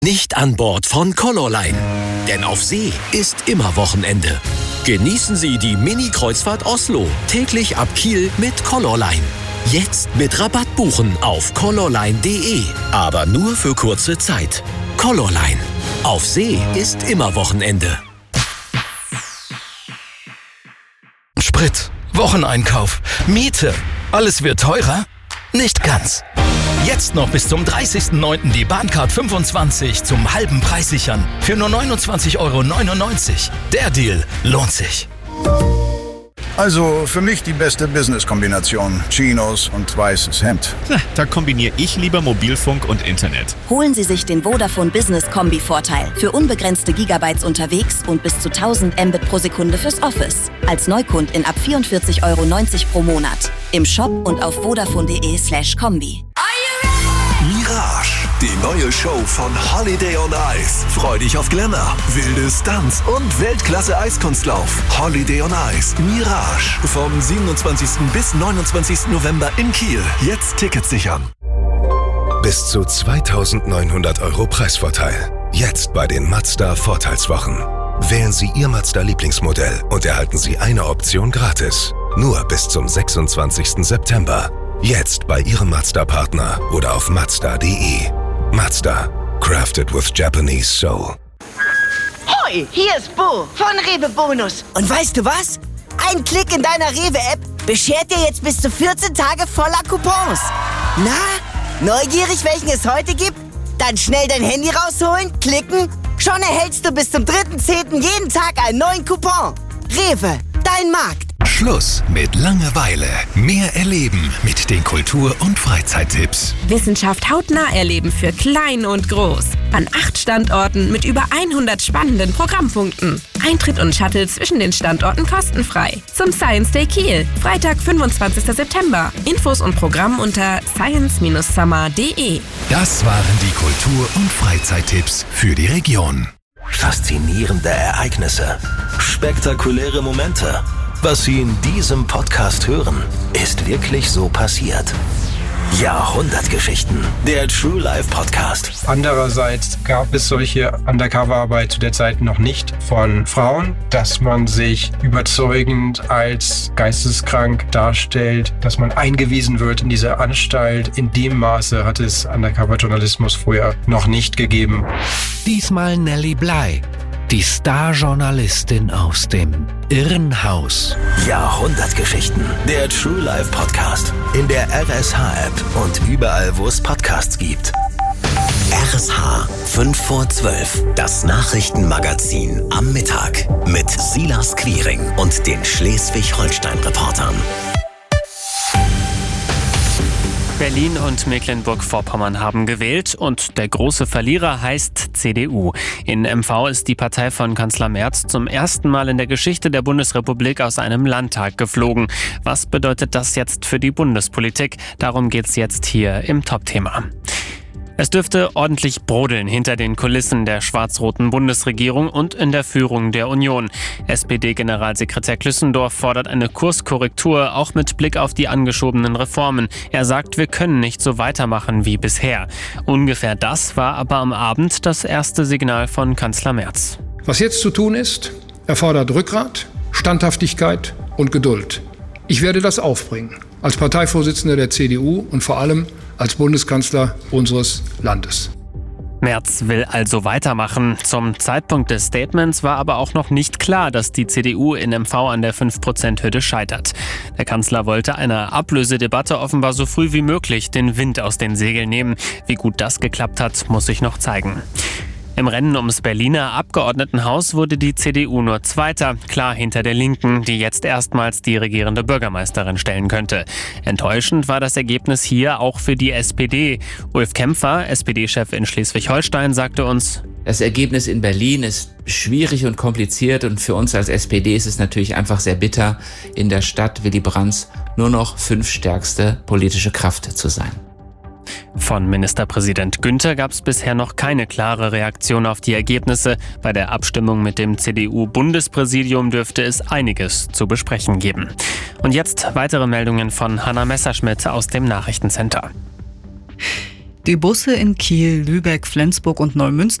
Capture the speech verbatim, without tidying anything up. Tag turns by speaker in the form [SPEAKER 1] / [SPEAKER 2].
[SPEAKER 1] Nicht an Bord von Colorline. Denn auf See ist immer Wochenende. Genießen Sie die Mini-Kreuzfahrt Oslo täglich ab Kiel mit Colorline. Jetzt mit Rabatt buchen auf colorline punkt de. Aber nur für kurze Zeit. Colorline. Auf See ist immer Wochenende.
[SPEAKER 2] Sprit, Wocheneinkauf, Miete. Alles wird teurer? Nicht ganz. Jetzt noch bis zum dreißigsten neunten die Bahncard fünfundzwanzig zum halben Preis sichern. Für nur neunundzwanzig Euro neunundneunzig. Der Deal lohnt sich.
[SPEAKER 3] Also für mich die beste Business-Kombination. Chinos und weißes Hemd.
[SPEAKER 4] Na, da kombiniere ich lieber Mobilfunk und Internet.
[SPEAKER 5] Holen Sie sich den Vodafone Business Kombi-Vorteil. Für unbegrenzte Gigabytes unterwegs und bis zu tausend Mbit pro Sekunde fürs Office. Als Neukundin ab vierundvierzig Euro neunzig pro Monat. Im Shop und auf vodafone punkt de slash kombi.
[SPEAKER 6] Mirage, die neue Show von Holiday on Ice. Freu dich auf Glamour, wilde Stunts und Weltklasse-Eiskunstlauf. Holiday on Ice, Mirage. Vom siebenundzwanzigsten bis neunundzwanzigsten November in Kiel. Jetzt Tickets sichern.
[SPEAKER 7] Bis zu zweitausendneunhundert Euro Preisvorteil. Jetzt bei den Mazda Vorteilswochen. Wählen Sie Ihr Mazda-Lieblingsmodell und erhalten Sie eine Option gratis. Nur bis zum sechsundzwanzigsten September. Jetzt bei Ihrem Mazda-Partner oder auf mazda punkt de. Mazda. Crafted with Japanese Soul.
[SPEAKER 8] Hoi, hier ist Bo von Rewe Bonus. Und weißt du was? Ein Klick in deiner Rewe-App beschert dir jetzt bis zu vierzehn Tage voller Coupons. Na, neugierig, welchen es heute gibt? Dann schnell dein Handy rausholen, klicken. Schon erhältst du bis zum dritten zehnten jeden Tag einen neuen Coupon. Rewe, dein Markt.
[SPEAKER 7] Schluss mit Langeweile. Mehr erleben mit den Kultur- und Freizeittipps.
[SPEAKER 9] Wissenschaft hautnah erleben für klein und groß. An acht Standorten mit über hundert spannenden Programmpunkten. Eintritt und Shuttle zwischen den Standorten kostenfrei. Zum Science Day Kiel. Freitag, fünfundzwanzigsten September. Infos und Programm unter science dash summer punkt de.
[SPEAKER 7] Das waren die Kultur- und Freizeittipps für die Region.
[SPEAKER 6] Faszinierende Ereignisse. Spektakuläre Momente. Was Sie in diesem Podcast hören, ist wirklich so passiert. Jahrhundertgeschichten, der True Life Podcast.
[SPEAKER 10] Andererseits gab es solche Undercover-Arbeit zu der Zeit noch nicht von Frauen, dass man sich überzeugend als geisteskrank darstellt, dass man eingewiesen wird in diese Anstalt. In dem Maße hat es Undercover-Journalismus früher noch nicht gegeben.
[SPEAKER 11] Diesmal Nelly Bly, die Star-Journalistin aus dem Irrenhaus.
[SPEAKER 6] Jahrhundertgeschichten, der True Life Podcast. In der R S H-App und überall, wo es Podcasts gibt. R S H fünf vor zwölf, das Nachrichtenmagazin am Mittag mit Silas Quiring und den Schleswig-Holstein-Reportern.
[SPEAKER 12] Berlin und Mecklenburg-Vorpommern haben gewählt und der große Verlierer heißt C D U. In M V ist die Partei von Kanzler Merz zum ersten Mal in der Geschichte der Bundesrepublik aus einem Landtag geflogen. Was bedeutet das jetzt für die Bundespolitik? Darum geht's jetzt hier im Top-Thema. Es dürfte ordentlich brodeln hinter den Kulissen der schwarz-roten Bundesregierung und in der Führung der Union. S P D-Generalsekretär Klüssendorf fordert eine Kurskorrektur, auch mit Blick auf die angeschobenen Reformen. Er sagt, wir können nicht so weitermachen wie bisher. Ungefähr das war aber am Abend das erste Signal von Kanzler Merz.
[SPEAKER 13] Was jetzt zu tun ist, erfordert Rückgrat, Standhaftigkeit und Geduld. Ich werde das aufbringen, als Parteivorsitzender der C D U und vor allem als Bundeskanzler unseres Landes.
[SPEAKER 12] Merz will also weitermachen. Zum Zeitpunkt des Statements war aber auch noch nicht klar, dass die C D U in M V an der fünf Prozent Hürde scheitert. Der Kanzler wollte einer Ablösedebatte offenbar so früh wie möglich den Wind aus den Segeln nehmen. Wie gut das geklappt hat, muss sich noch zeigen. Im Rennen ums Berliner Abgeordnetenhaus wurde die C D U nur Zweiter, klar hinter der Linken, die jetzt erstmals die regierende Bürgermeisterin stellen könnte. Enttäuschend war das Ergebnis hier auch für die S P D. Ulf Kämpfer, S P D-Chef in Schleswig-Holstein, sagte uns:
[SPEAKER 14] Das Ergebnis in Berlin ist schwierig und kompliziert und für uns als S P D ist es natürlich einfach sehr bitter, in der Stadt Willy Brandts nur noch fünftstärkste politische Kraft zu sein.
[SPEAKER 12] Von Ministerpräsident Günther gab es bisher noch keine klare Reaktion auf die Ergebnisse. Bei der Abstimmung mit dem C D U-Bundespräsidium dürfte es einiges zu besprechen geben. Und jetzt weitere Meldungen von Hanna Messerschmidt aus dem Nachrichtencenter.
[SPEAKER 15] Die Busse in Kiel, Lübeck, Flensburg und Neumünster